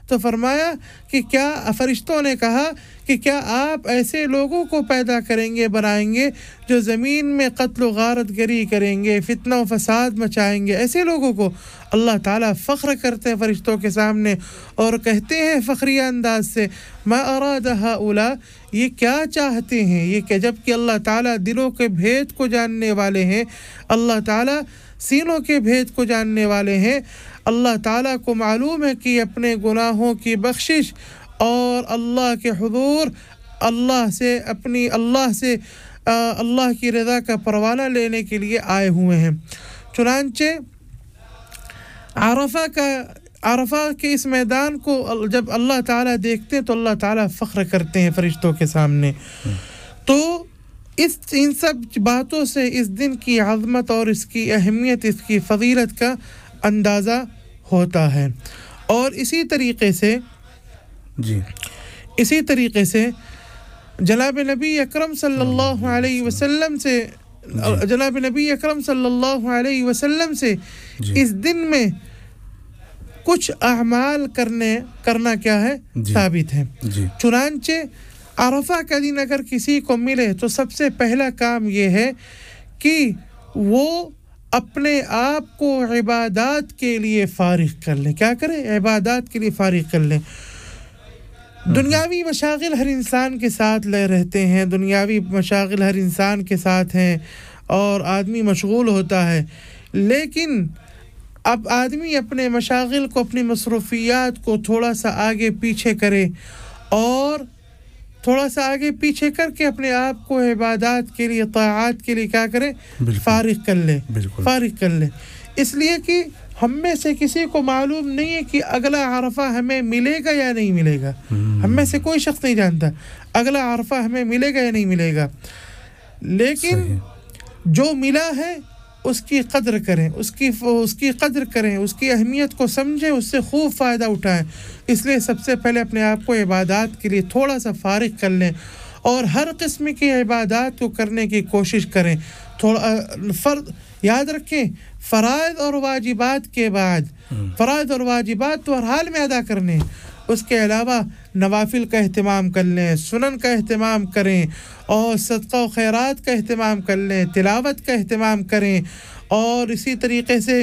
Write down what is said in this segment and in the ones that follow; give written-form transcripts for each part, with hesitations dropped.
تو فرمایا کہ کیا فرشتوں نے کہا کہ کیا آپ ایسے لوگوں کو پیدا کریں گے بنائیں گے جو زمین میں قتل و غارت گری کریں گے فتنہ و فساد مچائیں گے ایسے لوگوں کو اللہ تعالیٰ فخر کرتے ہیں فرشتوں کے سامنے اور کہتے ہیں فخریہ انداز سے ما اراد ہؤلاء یہ کیا چاہتے ہیں یہ کہ جب کہ اللہ تعالیٰ دلوں کے بھید کو جاننے والے ہیں اللہ تعالیٰ سینوں کے بھید کو جاننے والے ہیں اللہ تعالیٰ کو معلوم ہے کہ اپنے گناہوں کی بخشش اور اللہ کے حضور اللہ سے اللہ کی رضا کا پروانہ لینے کے لیے آئے ہوئے ہیں چنانچہ عرفہ کے اس میدان کو جب اللہ تعالیٰ دیکھتے ہیں تو اللہ تعالیٰ فخر کرتے ہیں فرشتوں کے سامنے تو ان سب باتوں سے اس دن کی عظمت اور اس کی اہمیت اس کی فضیلت کا اندازہ ہوتا ہے اور اسی طریقے سے جناب نبی اکرم صلی اللہ علیہ وسلم سے اس دن میں کچھ اعمال کرنا کیا ہے ثابت ہے چنانچہ عرفہ کا دن اگر کسی کو ملے تو سب سے پہلا کام یہ ہے کہ وہ اپنے آپ کو عبادات کے لیے فارغ کر لیں کیا کریں عبادات کے لیے فارغ کر لیں دنیاوی مشاغل ہر انسان کے ساتھ لے رہتے ہیں دنیاوی مشاغل ہر انسان کے ساتھ ہیں اور آدمی مشغول ہوتا ہے لیکن اب آدمی اپنے مشاغل کو اپنی مصروفیات کو تھوڑا سا آگے پیچھے کرے اور تھوڑا سا آگے پیچھے کر کے اپنے آپ کو عبادات کے لیے طاعات کے لیے کیا کرے فارغ کر لے اس لیے کہ ہم میں سے کسی کو معلوم نہیں ہے کہ اگلا عرفہ ہمیں ملے گا یا نہیں ملے گا ہم میں سے کوئی شخص نہیں جانتا اگلا عرفہ ہمیں ملے گا یا نہیں ملے گا لیکن جو ملا ہے اس کی قدر کریں اس کی قدر کریں اس کی اہمیت کو سمجھیں اس سے خوب فائدہ اٹھائیں اس لیے سب سے پہلے اپنے آپ کو عبادات کے لیے تھوڑا سا فارغ کر لیں اور ہر قسم کی عبادات کو کرنے کی کوشش کریں فرض یاد رکھیں فرائض اور واجبات کے بعد فرائض اور واجبات تو ہر حال میں ادا کرنے اس کے علاوہ نوافل کا اہتمام کر لیں سنن کا اہتمام کریں اور صدقہ و خیرات کا اہتمام کر لیں تلاوت کا اہتمام کریں اور اسی طریقے سے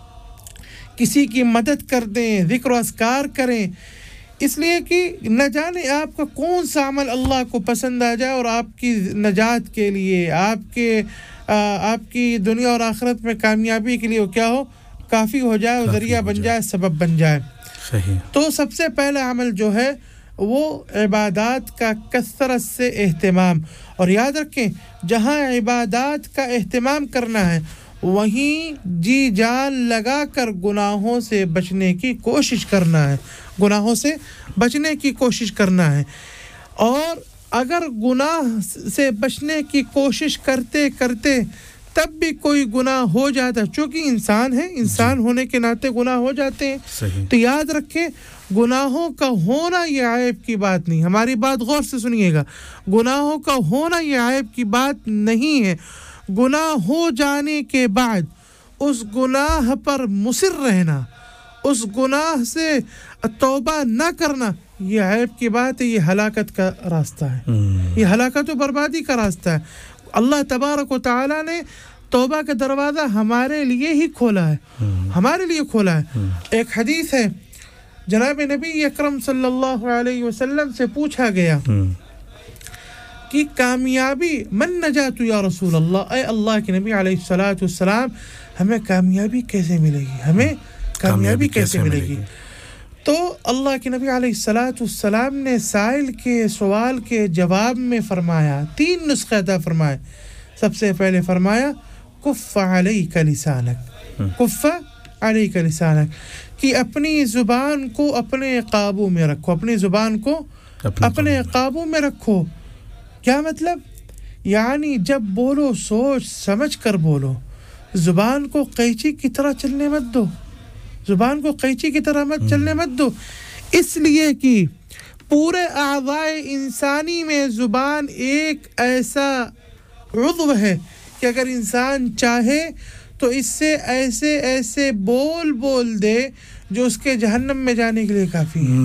کسی کی مدد کر دیں ذکر و اذکار کریں اس لیے کہ نہ جانے آپ کا کون سا عمل اللہ کو پسند آ جائے اور آپ کی نجات کے لیے آپ کی دنیا اور آخرت میں کامیابی کے لیے وہ کیا ہو کافی ہو جائے اور ذریعہ بن جائے سبب بن جائے صحیح تو سب سے پہلا عمل جو ہے وہ عبادات کا کثرت سے اہتمام اور یاد رکھیں جہاں عبادات کا اہتمام کرنا ہے وہیں جی جان لگا کر گناہوں سے بچنے کی کوشش کرنا ہے اور اگر گناہ سے بچنے کی کوشش کرتے کرتے تب بھی کوئی گناہ ہو جاتا چونکہ انسان ہے انسان ہونے کے ناطے گناہ ہو جاتے ہیں صحیح. تو یاد رکھیں گناہوں کا ہونا یہ عیب کی بات نہیں ہماری بات غور سے سنیے گا گناہوں کا ہونا یہ عیب کی بات نہیں ہے گناہ ہو جانے کے بعد اس گناہ پر مصر رہنا اس گناہ سے توبہ نہ کرنا یہ عیب کی بات ہے یہ ہلاکت کا راستہ ہے یہ ہلاکت و بربادی کا راستہ ہے اللہ تبارک و تعالی نے توبہ کا دروازہ ہمارے لیے ہی کھولا ہے ایک حدیث ہے جناب نبی اکرم صلی اللہ علیہ وسلم سے پوچھا گیا کہ کامیابی من نجات یا رسول اللہ اے اللہ کے نبی علیہ الصلوۃ والسلام ہمیں کامیابی کیسے ملے گی تو اللہ کے نبی علیہ الصلوۃ والسلام نے سائل کے سوال کے جواب میں فرمایا 3 نسخے عطا فرمائے سب سے پہلے فرمایا کف علیک لسانک کہ اپنی زبان کو اپنے قابو میں رکھو اپنی زبان کو اپنے قابو میں رکھو کیا مطلب یعنی جب بولو سوچ سمجھ کر بولو زبان کو قینچی کی طرح چلنے مت دو اس لیے کہ پورے اعضائے انسانی میں زبان ایک ایسا عضو ہے کہ اگر انسان چاہے تو اس سے ایسے بول دے جو اس کے جہنم میں جانے کے لیے کافی ہے